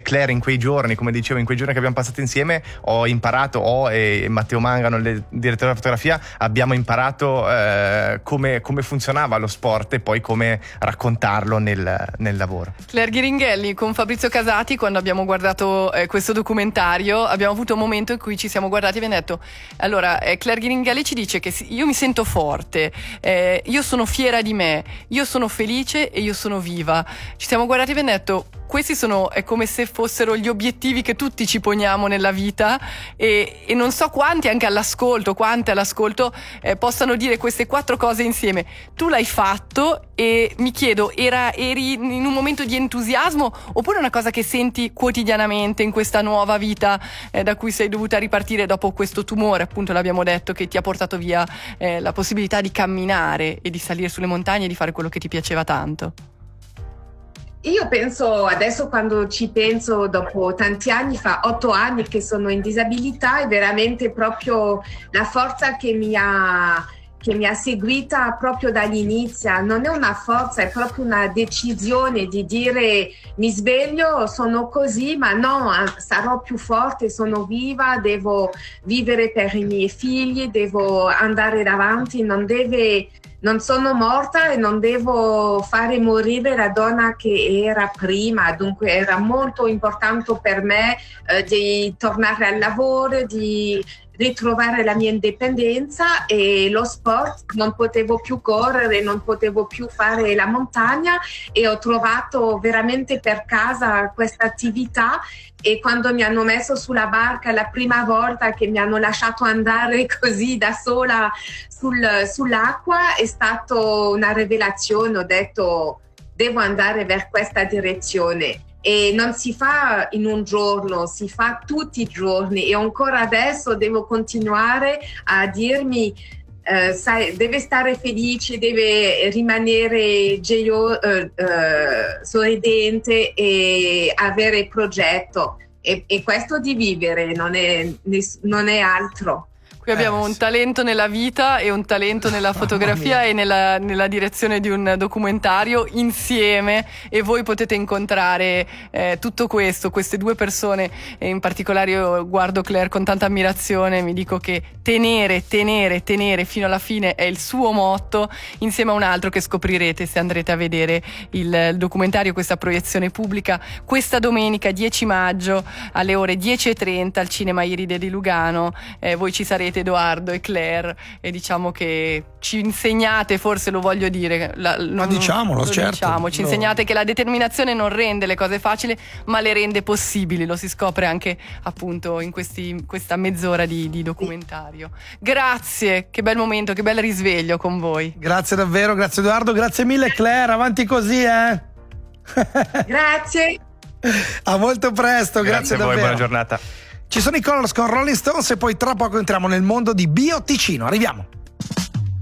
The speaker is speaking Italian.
Claire, in quei giorni, come dicevo, in quei giorni che abbiamo passato insieme, ho imparato, e Matteo Mangano, il direttore della fotografia, abbiamo imparato come funzionava lo sport e poi come raccontarlo nel lavoro. Claire Ghiringhelli con Fabrizio Casati, quando abbiamo guardato questo documentario, abbiamo avuto un momento in cui ci siamo guardati e abbiamo detto: allora, Claire Ghiringhelli ci dice che io mi sento forte, io sono fiera di me, io sono felice e io sono viva. Ci siamo guardati e abbiamo detto: questi è come se fossero gli obiettivi che tutti ci poniamo nella vita, e non so quante all'ascolto possano dire queste 4 cose insieme. Tu l'hai fatto e mi chiedo, eri in un momento di entusiasmo oppure una cosa che senti quotidianamente in questa nuova vita da cui sei dovuta ripartire dopo questo tumore, appunto l'abbiamo detto, che ti ha portato via la possibilità di camminare e di salire sulle montagne e di fare quello che ti piaceva tanto? Io penso, adesso quando ci penso, dopo tanti anni, fa 8 anni che sono in disabilità, è veramente proprio la forza che mi ha seguita proprio dall'inizio. Non è una forza, è proprio una decisione di dire: mi sveglio, sono così, ma no, sarò più forte, sono viva, devo vivere per i miei figli, devo andare davanti, non sono morta e non devo fare morire la donna che era prima. Dunque era molto importante per me di tornare al lavoro, di ritrovare la mia indipendenza, e lo sport, non potevo più correre, non potevo più fare la montagna, e ho trovato veramente per casa questa attività. E quando mi hanno messo sulla barca la prima volta, che mi hanno lasciato andare così da sola sull'acqua, è stato una rivelazione. Ho detto: devo andare per questa direzione. E non si fa in un giorno, si fa tutti i giorni, e ancora adesso devo continuare a dirmi: sai, deve stare felice, deve rimanere sorridente e avere progetto, e questo di vivere non è altro. Qui abbiamo un talento nella vita e un talento nella fotografia e nella direzione di un documentario insieme, e voi potete incontrare tutto questo, queste 2 persone, e in particolare io guardo Claire con tanta ammirazione, mi dico che tenere fino alla fine è il suo motto, insieme a un altro che scoprirete se andrete a vedere il documentario, questa proiezione pubblica questa domenica 10 maggio alle ore 10:30 al Cinema Iride di Lugano. Voi ci sarete, Edoardo e Claire, e diciamo che ci insegnate, forse lo voglio dire, ma diciamolo, certo, ci insegnate che la determinazione non rende le cose facili, ma le rende possibili. Lo si scopre anche appunto in questa mezz'ora di documentario. Grazie, che bel momento, che bel risveglio con voi. Grazie davvero, grazie Edoardo, grazie mille Claire, avanti così, Grazie. A molto presto, grazie a voi, davvero. buona giornata. Ci sono i Colors con Rolling Stones e poi tra poco entriamo nel mondo di Bio Ticino. Arriviamo.